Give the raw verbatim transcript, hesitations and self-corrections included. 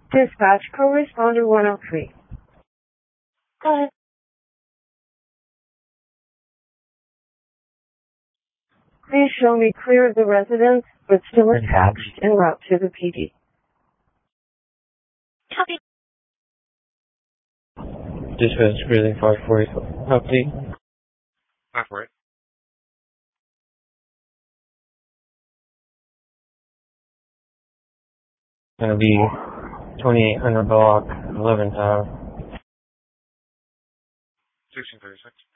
Dispatch corresponder one oh three. Go ahead. Please show me clear of the residence, but still attached en route to the P D. Copy. Dispatch grading five four eight. Copy. five four eight. Gonna be twenty-eight hundred block, eleven tower. sixteen thirty-six.